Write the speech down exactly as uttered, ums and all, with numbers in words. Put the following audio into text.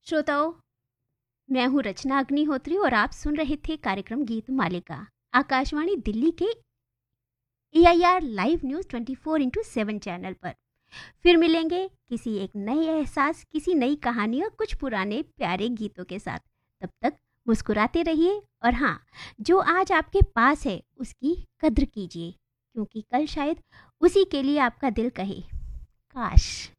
श्रोताओं, मैं हूँ रचना अग्निहोत्री और आप सुन रहे थे कार्यक्रम गीत मालिका आकाशवाणी दिल्ली के ए I R live news twenty four into seven channel पर। फिर मिलेंगे किसी एक नए एहसास, किसी नई कहानी और कुछ पुराने प्यारे गीतों के साथ। तब तक मुस्कुराते रहिए और हाँ, जो आज आपके पास है उसकी कद्र कीजिए, क्योंकि कल शायद उसी के लिए आपका दिल कहे काश।